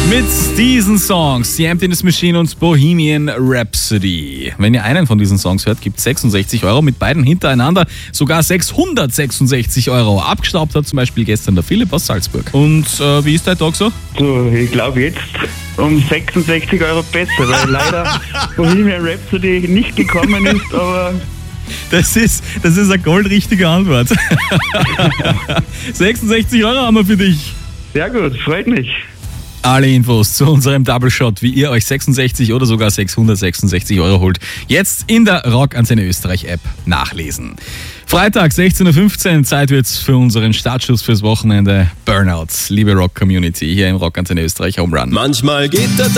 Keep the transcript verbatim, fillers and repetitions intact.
Mit diesen Songs, The Emptiness Machine und Bohemian Rhapsody. Wenn ihr einen von diesen Songs hört, gibt es sechsundsechzig Euro, mit beiden hintereinander sogar sechshundertsechsundsechzig Euro. Abgestaubt hat zum Beispiel gestern der Philipp aus Salzburg. Und äh, wie ist dein Tag so? So, ich glaube jetzt um sechsundsechzig Euro besser, weil leider Bohemian Rhapsody nicht gekommen ist, aber... Das ist, das ist eine goldrichtige Antwort. sechsundsechzig Euro haben wir für dich. Sehr gut, freut mich. Alle Infos zu unserem Double Shot, wie ihr euch sechsundsechzig oder sogar sechshundertsechsundsechzig Euro holt, jetzt in der Rockantenne Österreich App nachlesen. Freitag, sechzehn Uhr fünfzehn, Zeit wird's für unseren Startschuss fürs Wochenende. Burnouts, liebe Rock-Community, hier im Rockantenne Österreich Home Run. Manchmal geht der